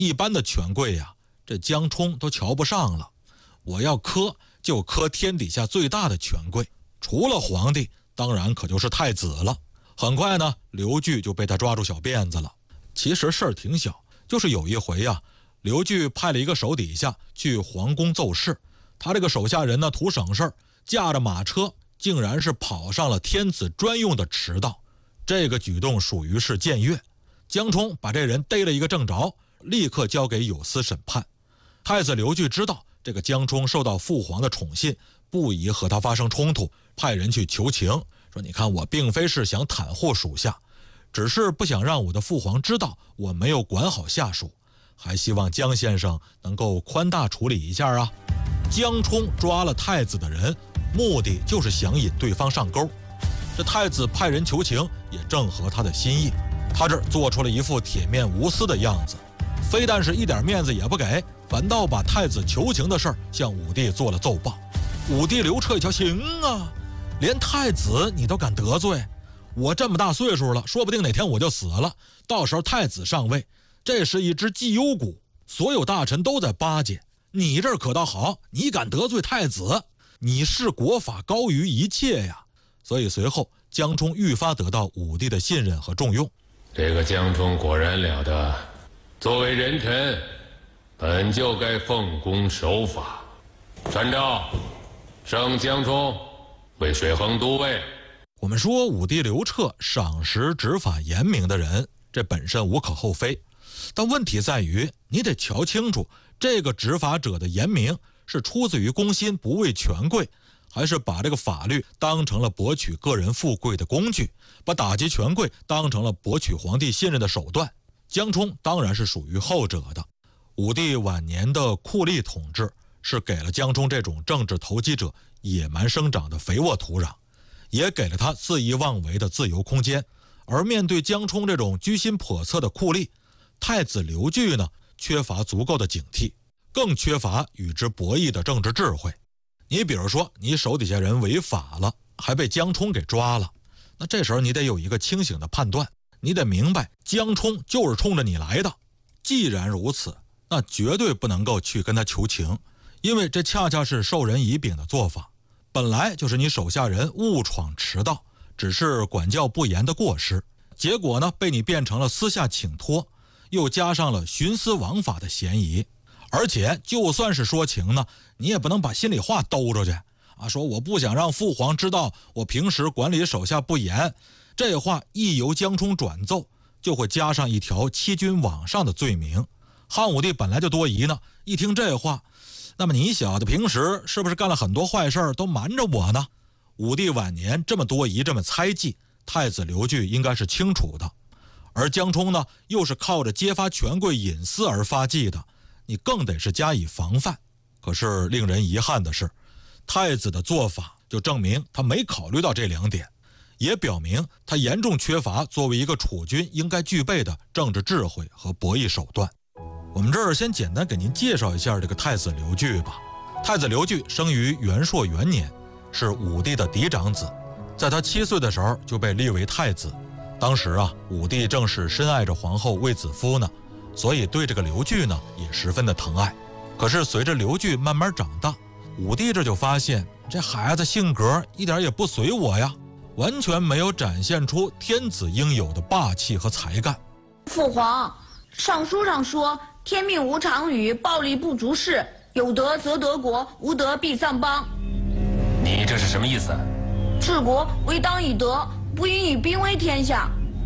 一般的权贵呀，这江充都瞧不上了。我要磕就磕天底下最大的权贵，除了皇帝，当然可就是太子了。很快呢，刘据就被他抓住小辫子了。其实事儿挺小，就是有一回呀，刘据派了一个手底下去皇宫奏事，他这个手下人呢图省事儿，驾着马车竟然是跑上了天子专用的驰道，这个举动属于是僭越。江充把这人逮了一个正着，立刻交给有司审判。太子刘据知道这个江充受到父皇的宠信，不宜和他发生冲突，派人去求情，说你看我并非是想袒护属下，只是不想让我的父皇知道我没有管好下属，还希望江先生能够宽大处理一下啊。江充抓了太子的人，目的就是想引对方上钩。这太子派人求情，也正合他的心意。他这做出了一副铁面无私的样子，非但是一点面子也不给，反倒把太子求情的事儿向武帝做了奏报。武帝刘彻一瞧，行啊，连太子你都敢得罪，我这么大岁数了，说不定哪天我就死了，到时候太子上位，这是一只绩优股，所有大臣都在巴结你，这儿可倒好，你敢得罪太子，你视国法高于一切呀。所以随后江充愈发得到武帝的信任和重用。 这个江充果然了得，作为人臣，本就该奉公守法。传诏，升江充为水衡都尉。 我们说武帝刘彻赏识执法严明的人，这本身无可厚非，但问题在于你得瞧清楚，这个执法者的严明是出自于公心，不为权贵，还是把这个法律当成了博取个人富贵的工具，把打击权贵当成了博取皇帝信任的手段。江充当然是属于后者的。武帝晚年的酷吏统治是给了江充这种政治投机者野蛮生长的肥沃土壤，也给了他肆意妄为的自由空间。而面对江充这种居心叵测的酷吏，太子刘据呢，缺乏足够的警惕，更缺乏与之博弈的政治智慧。你比如说，你手底下人违法了，还被江充给抓了，那这时候你得有一个清醒的判断，你得明白江充就是冲着你来的。既然如此，那绝对不能够去跟他求情，因为这恰恰是授人以柄的做法，本来就是你手下人误闯迟到，只是管教不严的过失，结果呢被你变成了私下请托，又加上了徇私枉法的嫌疑。而且就算是说情呢，你也不能把心里话兜出去啊，说我不想让父皇知道我平时管理手下不严，这话一由江充转奏，就会加上一条欺君罔上的罪名。汉武帝本来就多疑呢，一听这话，那么你小子平时是不是干了很多坏事都瞒着我呢？武帝晚年这么多疑，这么猜忌，太子刘据应该是清楚的。而江充呢，又是靠着揭发权贵隐私而发迹的，你更得是加以防范。可是令人遗憾的是，太子的做法就证明他没考虑到这两点，也表明他严重缺乏作为一个储君应该具备的政治智慧和博弈手段。我们这儿先简单给您介绍一下这个太子刘据吧。太子刘据生于元朔元年，是武帝的嫡长子，在他7岁的时候就被立为太子。当时啊，武帝正是深爱着皇后卫子夫呢，所以对这个刘据呢也十分的疼爱。可是随着刘据慢慢长大，武帝这就发现这孩子性格一点也不随我呀，完全没有展现出天子应有的霸气和才干。 父皇，上书上说天命无常语，暴力不足事，有德则得国，无德必丧邦。 你这是什么意思？ 治国唯当以德，不应以兵威天下。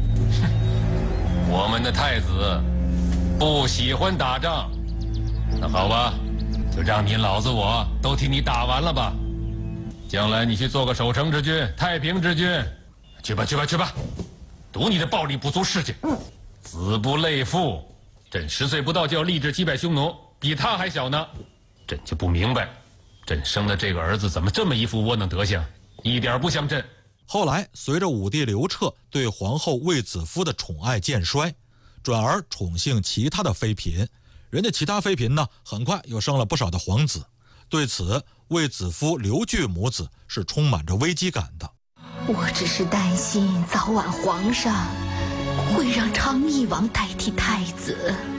我们的太子不喜欢打仗，那好吧，就让你老子我都替你打完了吧。将来你去做个守城之君、太平之君，去吧去吧去吧，赌你的暴力不足事去。子不类父，朕10岁不到就要立志击败匈奴，比他还小呢。朕就不明白，朕生的这个儿子怎么这么一副窝囊德行，一点不像朕。 后来随着武帝刘彻对皇后卫子夫的宠爱渐衰，转而宠幸其他的妃嫔，人家其他妃嫔呢很快又生了不少的皇子。对此，卫子夫刘据母子是充满着危机感的。 我只是担心早晚皇上会让昌邑王代替太子。